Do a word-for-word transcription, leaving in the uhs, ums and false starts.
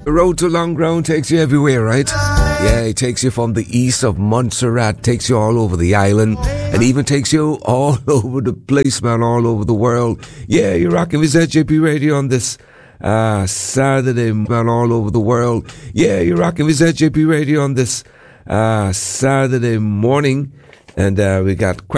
The road to Long Ground takes you everywhere, right? Yeah, it takes you from the east of Montserrat, takes you all over the island, and even takes you all over the place, man, all over the world. Yeah, you're rocking with Z J P Radio on this uh, Saturday, man, all over the world. Yeah, you're rocking with Z J P Radio on this uh, Saturday morning, and uh, we got